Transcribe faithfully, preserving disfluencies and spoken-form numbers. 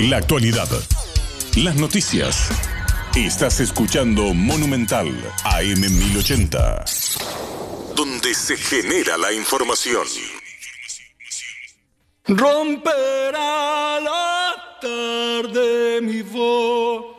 La actualidad. Las noticias. Estás escuchando Monumental A M mil ochenta, donde se genera la información. Romperá la tarde mi voz